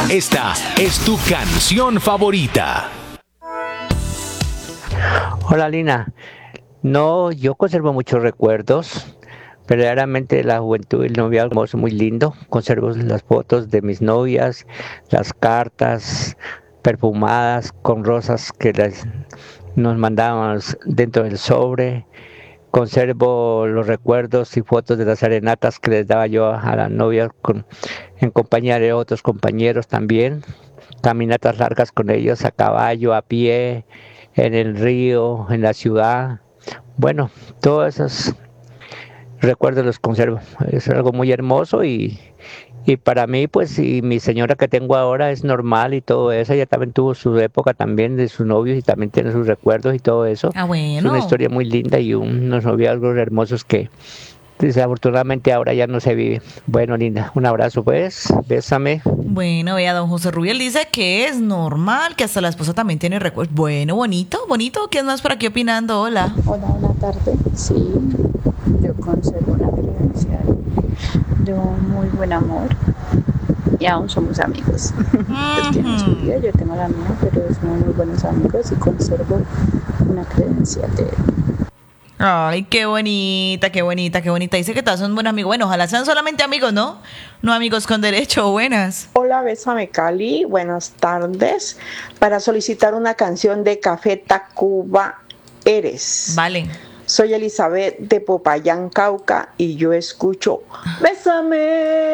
Esta es tu canción favorita. Hola Lina, no, yo conservo muchos recuerdos, verdaderamente la juventud y el noviazgo es muy lindo, conservo las fotos de mis novias, las cartas perfumadas con rosas que nos mandábamos dentro del sobre, conservo los recuerdos y fotos de las serenatas que les daba yo a las novias en compañía de otros compañeros también, caminatas largas con ellos a caballo, a pie, en el río, en la ciudad. Bueno, todos esos recuerdos los conservo. Es algo muy hermoso y para mí, pues, y mi señora que tengo ahora es normal y todo eso. Ella también tuvo su época también de sus novios y también tiene sus recuerdos y todo eso. Ah, Es una bueno. historia muy linda y unos noviazgos hermosos que desafortunadamente ahora ya no se vive. Bueno, linda, un abrazo pues, bésame. Bueno, vea, don José Rubiel dice que es normal, que hasta la esposa también tiene recuerdos. Bueno, bonito, bonito. ¿Quién más por aquí opinando? Hola. Hola, buena tarde. Sí, yo conservo una credencial de un muy buen amor y aún somos amigos. Él tiene su vida, yo tengo la mía, pero somos muy buenos amigos y conservo una credencial de él. Ay, qué bonita, qué bonita, qué bonita. Dice que todas son buenos amigos. Bueno, ojalá sean solamente amigos, ¿no? No amigos con derecho. Buenas. Hola, Bésame Cali, buenas tardes. Para solicitar una canción de Café Tacuba Eres. Vale. Soy Elizabeth de Popayán, Cauca, y yo escucho Bésame.